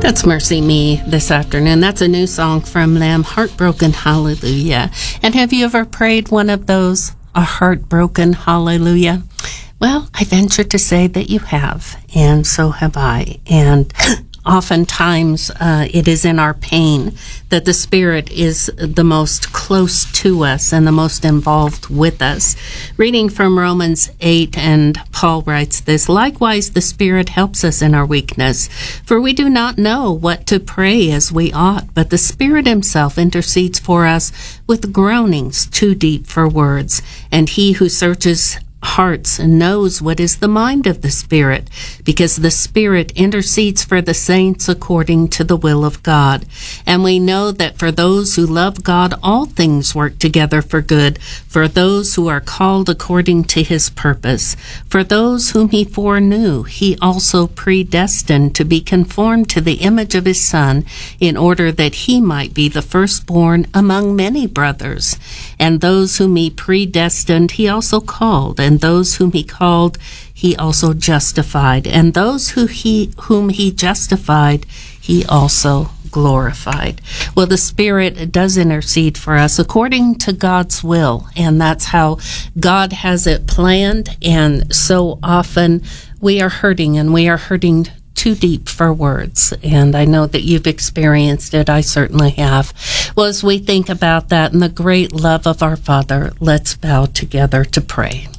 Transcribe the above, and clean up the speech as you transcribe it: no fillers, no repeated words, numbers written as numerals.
That's Mercy Me this afternoon. That's a new song from them, Heartbroken Hallelujah. And have you ever prayed one of those, a heartbroken hallelujah? Well, I venture to say that you have, and so have I. And oftentimes it is in our pain that the Spirit is the most close to us and the most involved with us. Reading from Romans 8, and Paul writes this, "Likewise, the Spirit helps us in our weakness, for we do not know what to pray as we ought, but the Spirit himself intercedes for us with groanings too deep for words. And he who searches hearts knows what is the mind of the Spirit, because the Spirit intercedes for the saints according to the will of God. And we know that for those who love God, all things work together for good, for those who are called according to his purpose. For those whom he foreknew, he also predestined to be conformed to the image of his Son, in order that he might be the firstborn among many brothers. And those whom he predestined, he also called, and those whom he called, he also justified, and those whom he justified, he also glorified." Well, the Spirit does intercede for us according to God's will, and that's how God has it planned. And so often we are hurting, and we are hurting too deep for words. And I know that you've experienced it. I certainly have. Well, as we think about that and the great love of our Father, let's bow together to pray.